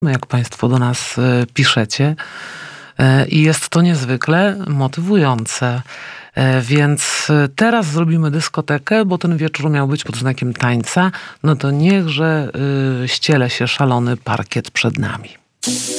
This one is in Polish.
jak Państwo do nas piszecie. I jest to niezwykle motywujące. Więc teraz zrobimy dyskotekę, bo ten wieczór miał być pod znakiem tańca. No to niechże ściele się szalony parkiet przed nami.